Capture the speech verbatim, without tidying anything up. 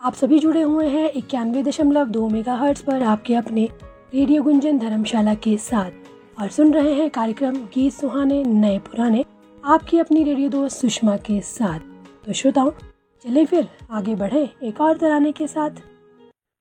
आप सभी जुड़े हुए हैं इक्यानवे दशमलव दो मेगा हर्ट्ज पर आपके अपने रेडियो गुंजन धर्मशाला के साथ और सुन रहे हैं कार्यक्रम गीत सुहाने नए पुराने आपकी अपनी रेडियो दोस्त सुषमा के साथ। तो श्रोताओं, चलें फिर आगे बढ़े एक और तराने के साथ।